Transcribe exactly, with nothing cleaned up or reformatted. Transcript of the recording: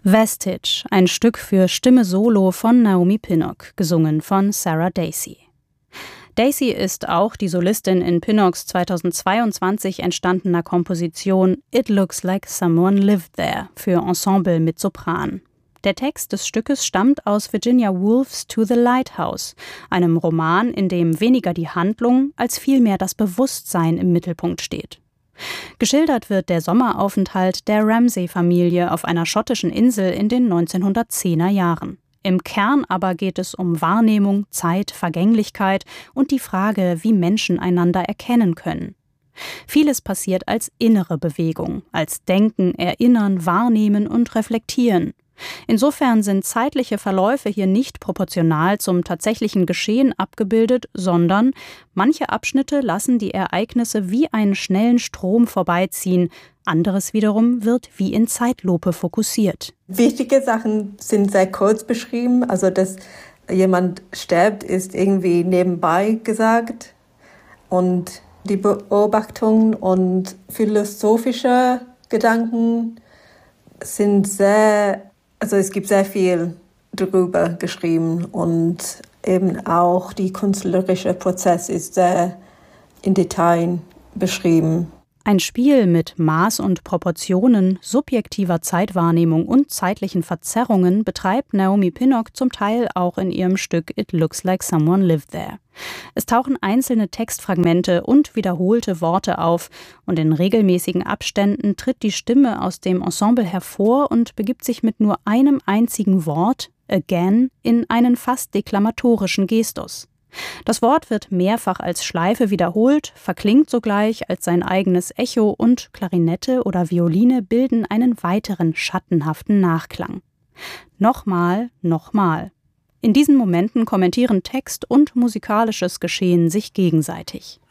Vestige, ein Stück für Stimme Solo von Naomi Pinnock, gesungen von Sarah Dacey. Dacey ist auch die Solistin in Pinnocks zweitausendzweiundzwanzig entstandener Komposition It Looks Like Someone Lived There für Ensemble mit Sopran. Der Text des Stückes stammt aus Virginia Woolfs To the Lighthouse, einem Roman, in dem weniger die Handlung als vielmehr das Bewusstsein im Mittelpunkt steht. Geschildert wird der Sommeraufenthalt der Ramsay-Familie auf einer schottischen Insel in den neunzehnhundertzehner Jahren. Im Kern aber geht es um Wahrnehmung, Zeit, Vergänglichkeit und die Frage, wie Menschen einander erkennen können. Vieles passiert als innere Bewegung, als Denken, Erinnern, Wahrnehmen und Reflektieren. Insofern sind zeitliche Verläufe hier nicht proportional zum tatsächlichen Geschehen abgebildet, sondern manche Abschnitte lassen die Ereignisse wie einen schnellen Strom vorbeiziehen, anderes wiederum wird wie in Zeitlupe fokussiert. Wichtige Sachen sind sehr kurz beschrieben, also dass jemand stirbt, ist irgendwie nebenbei gesagt und die Beobachtungen und philosophische Gedanken sind sehr Also es gibt sehr viel darüber geschrieben und eben auch der künstlerische Prozess ist sehr im Detail beschrieben. Ein Spiel mit Maß und Proportionen, subjektiver Zeitwahrnehmung und zeitlichen Verzerrungen betreibt Naomi Pinnock zum Teil auch in ihrem Stück It Looks Like Someone Lived There. Es tauchen einzelne Textfragmente und wiederholte Worte auf und in regelmäßigen Abständen tritt die Stimme aus dem Ensemble hervor und begibt sich mit nur einem einzigen Wort, again, in einen fast deklamatorischen Gestus. Das Wort wird mehrfach als Schleife wiederholt, verklingt sogleich als sein eigenes Echo und Klarinette oder Violine bilden einen weiteren schattenhaften Nachklang. Nochmal, nochmal. In diesen Momenten kommentieren Text und musikalisches Geschehen sich gegenseitig.